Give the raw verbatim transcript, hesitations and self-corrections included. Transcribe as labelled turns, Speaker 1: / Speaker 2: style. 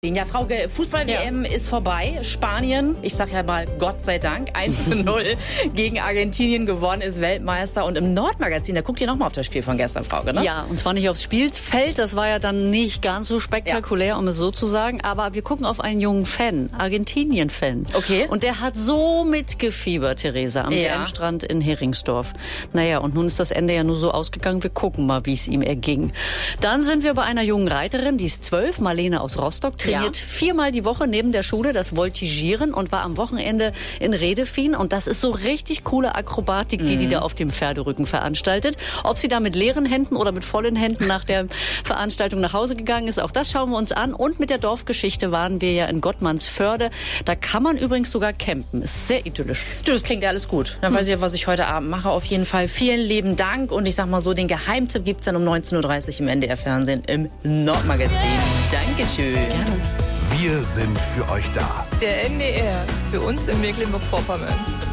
Speaker 1: Ja, Frauke, Fußball-W M ja. ist vorbei. Spanien, ich sag ja mal Gott sei Dank, eins zu null gegen Argentinien gewonnen, ist Weltmeister. Und im Nordmagazin, da guckt ihr nochmal auf das Spiel von gestern, Frauke, ne?
Speaker 2: Ja, und zwar nicht aufs Spielfeld, das war ja dann nicht ganz so spektakulär, ja. um es so zu sagen. Aber wir gucken auf einen jungen Fan, Argentinien-Fan.
Speaker 1: Okay.
Speaker 2: Und der hat so mitgefiebert, Theresa, am ja. W M-Strand in Heringsdorf. Naja, und nun ist das Ende ja nur so ausgegangen, wir gucken mal, wie es ihm erging. Dann sind wir bei einer jungen Reiterin, die ist zwölf, Marlene aus Rostock, trainiert ja. viermal die Woche neben der Schule das Voltigieren und war am Wochenende in Redefien. Und das ist so richtig coole Akrobatik, die mhm. die da auf dem Pferderücken veranstaltet. Ob sie da mit leeren Händen oder mit vollen Händen nach der Veranstaltung nach Hause gegangen ist, auch das schauen wir uns an. Und mit der Dorfgeschichte waren wir ja in Gottmannsförde. Da kann man übrigens sogar campen. Ist sehr idyllisch.
Speaker 1: Du, das klingt ja alles gut. Dann mhm. weiß ich ja, was ich heute Abend mache. Auf jeden Fall vielen lieben Dank. Und ich sag mal so, den Geheimtipp gibt's dann um neunzehn Uhr dreißig im N D R-Fernsehen im Nordmagazin. Dankeschön.
Speaker 3: Gerne. Wir sind für euch da.
Speaker 4: Der N D R, für uns in Mecklenburg-Vorpommern.